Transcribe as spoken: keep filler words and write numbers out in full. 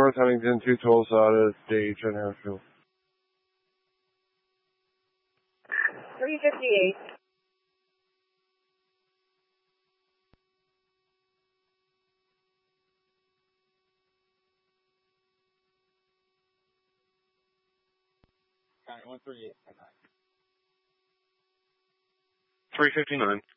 North Huntington, two Tulsa out of stage on airfield. three fifty-eight. Alright, one thirty-eight. three fifty-nine.